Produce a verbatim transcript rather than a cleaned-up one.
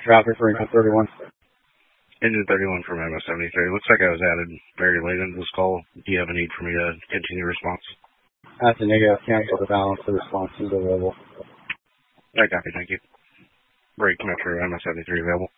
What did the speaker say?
Traffic for Engine thirty-one. Engine thirty-one from M S seventy-three. Looks like I was added very late into this call. Do you have a need for me to continue response? That's a negative. Cancel the balance. The response is available. I copy. Thank you. Break Metro M S seventy-three available.